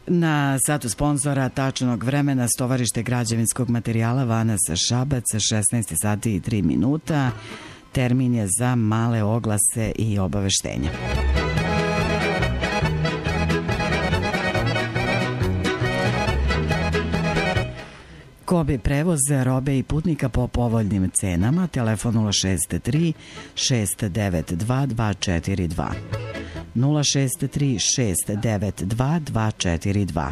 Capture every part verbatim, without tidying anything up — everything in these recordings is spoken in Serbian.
Na satu sponzora tačnog vremena stovarište građevinskog materijala Vanas Šabac, šesnaest sati i tri minuta. Termin je za male oglase i obaveštenja. Kobi prevoz robe i putnika po povoljnim cenama. Telefon nula šest tri šest devet dva dva četiri dva. nula šest tri šest devet dva dva četiri dva.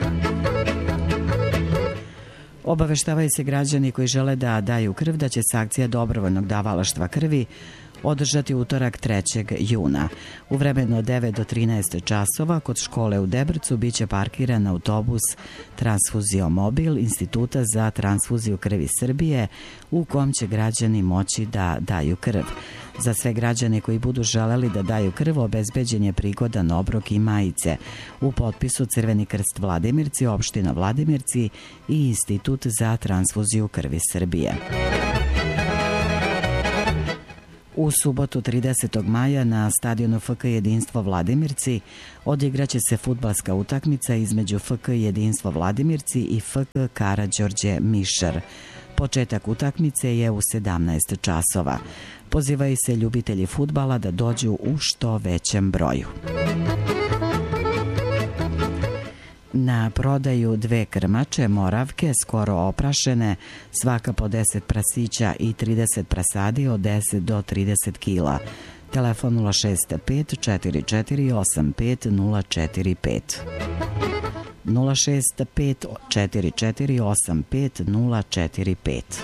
Obaveštavaju se građani koji žele da daju krv da će se akcija dobrovoljnog davalaštva krvi održati utorak trećeg juna. U vremenu od devet do trinaest časova kod škole u Debrcu biće parkiran autobus Transfuziomobil Instituta za transfuziju krvi Srbije u kom će građani moći da daju krv. Za sve građane koji budu želeli da daju krv obezbeđen je prigodan obrok i majice. U potpisu Crveni krst Vladimirci, opština Vladimirci i Institut za transfuziju krvi Srbije. U subotu tridesetog maja na stadionu F K Jedinstvo Vladimirci odigraće se fudbalska utakmica između F K Jedinstvo Vladimirci i F K Karađorđe Mišar. Početak utakmice je u sedamnaest časova. Pozivaju se ljubitelji fudbala da dođu u što većem broju. Na prodaju dve krmače Moravke, skoro oprašene, svaka po deset prasića i trideset prasadi od deset do trideset kila. Telefon nula šest pet četiri četiri osam pet nula četiri pet. nula šest pet četiri četiri osam pet nula četiri pet.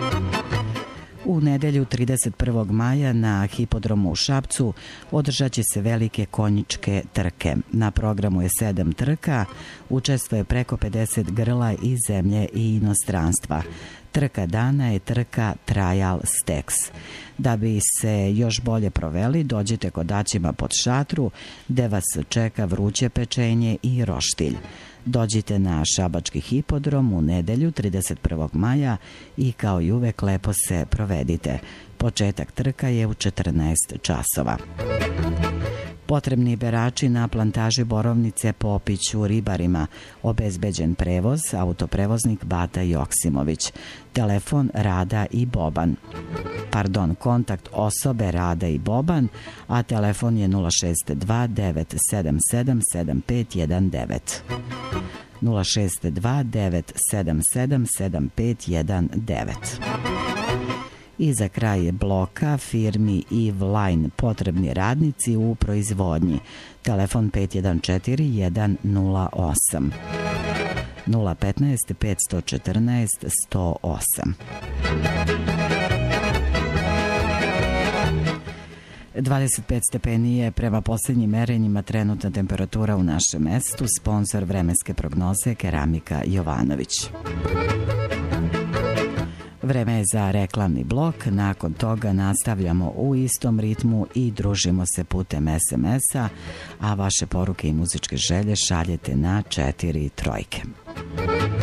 U nedelju trideset prvog maja na hipodromu u Šapcu održat će se velike konjičke trke. Na programu je sedam trka, učestvuje preko pedeset grla iz zemlje i inostranstva. Trka dana je trka Trial Stakes. Da bi se još bolje proveli, dođite kod Daćima pod šatru, gde vas čeka vruće pečenje i roštilj. Dođite na Šabački hipodrom u nedelju trideset prvog maja i kao i uvek lepo se provedite. Početak trka je u četrnaest časova. Potrebni berači na plantaži borovnice Popiću ribarima. Obezbeđen prevoz, autoprevoznik Bata Joksimović. Telefon Rada i Boban. Pardon, kontakt osobe Rada i Boban, a telefon je nula šest dva devet sedam sedam sedam pet jedan devet. nula šest dva devet sedam sedam sedam pet jedan devet. I za kraj bloka firmi Eve Line potrebni radnici u proizvodnji. Telefon pet jedan četiri jedan nula osam. nula petnaest pet četrnaest sto osam. dvadeset pet stepeni je prema posljednjim merenjima trenutna temperatura u našem mestu. Sponsor vremenske prognoze Keramika Jovanović. Vreme je za reklamni blok, nakon toga nastavljamo u istom ritmu i družimo se putem es em es-a, a vaše poruke i muzičke želje šaljete na četiri trojke.